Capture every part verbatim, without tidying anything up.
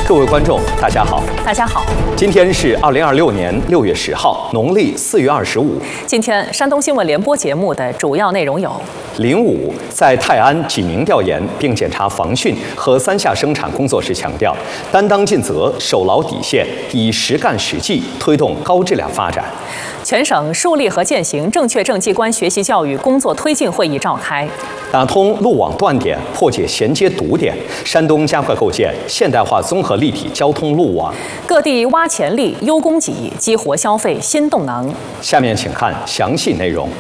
各位观众，大家好。 大家好， 今天是二零二六年六月十号，农历四月二十五。 今天山东新闻联播节目的主要内容有： 零五在泰安济宁调研并检查防汛和三下生产工作时强调，担当尽责，守牢底线，以实干实际推动高质量发展。 全省树立和践行正确政绩观学习教育工作推进会议召开。 打通路网断点，破解衔接堵点，山东加快构建现代化综合立体交通路网。 各地挖潜力、优供给，激活消费新动能。 下面请看详细内容。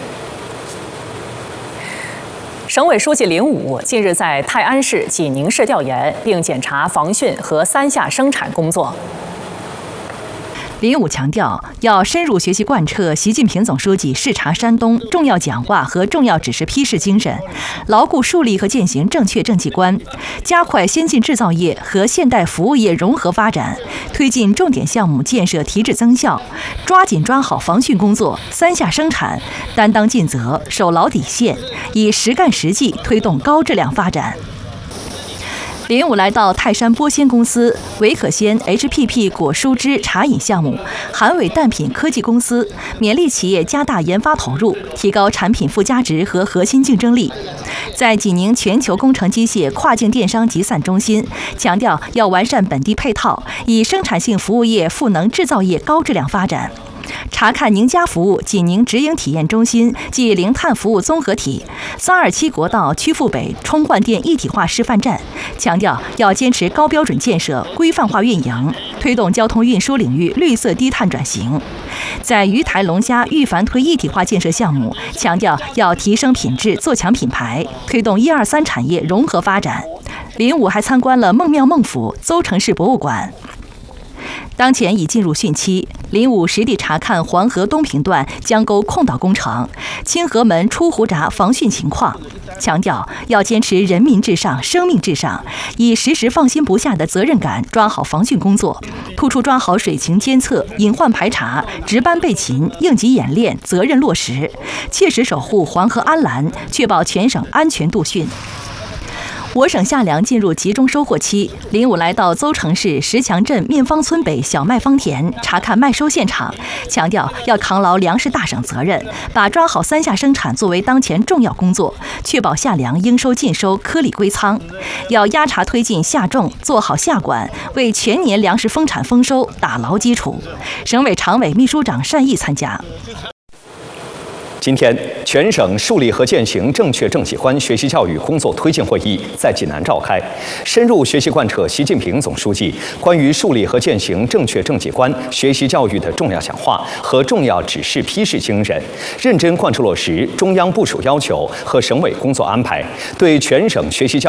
省委书记林武近日在泰安市、济宁市调研，并检查防汛和三下生产工作。 林武强调，要深入学习贯彻习近平总书记视察山东重要讲话和重要指示批示精神，牢固树立和践行正确政绩观，加快先进制造业和现代服务业融合发展，推进重点项目建设提质增效，抓紧抓好防汛工作，三下生产，担当尽责，守牢底线，以实干实际推动高质量发展。林武来到泰山玻纤公司、维可鲜 H P P 果蔬汁茶饮项目、韩伟蛋品科技公司，勉励企业加大研发投入，提高产品附加值和核心竞争力。在济宁全球工程机械跨境电商集散中心，强调要完善本地配套，以生产性服务业赋能制造业高质量发展。查看宁家服务济宁直营体验中心暨零碳服务综合体、三二七国道曲阜北充换电一体化示范站，强调要坚持高标准建设、规范化运营，推动交通运输领域绿色低碳转型。在鱼台龙虾预反推一体化建设项目，强调要提升品质、做强品牌，推动一二三产业融合发展。林武还参观了孟庙孟府邹城市博物馆。当前已进入汛期，林武实地查看黄河东平段江沟空岛工程、清河门出湖闸防汛情况，强调要坚持人民至上、生命至上，以时时放心不下的责任感抓好防汛工作，突出抓好水情监测、隐患排查、值班备勤、应急演练责任落实，切实守护黄河安澜，确保全省安全度汛。我省夏粮进入集中收获期，林武来到邹城市石墙镇面方村北小麦方田查看麦收现场，强调要扛牢粮食大省责任，把抓好三下生产作为当前重要工作，确保夏粮应收尽收、颗粒归仓。要压查推进夏种，做好夏管，为全年粮食丰产丰收打牢基础。省委常委秘书长单毅参加。 今天，全省树立和践行正确政绩观学习教育工作推进会议在济南召开，深入学习贯彻习近平总书记关于树立和践行正确政绩观学习教育的重要讲话和重要指示批示精神，认真贯彻落实中央部署要求和省委工作安排，对全省学习教育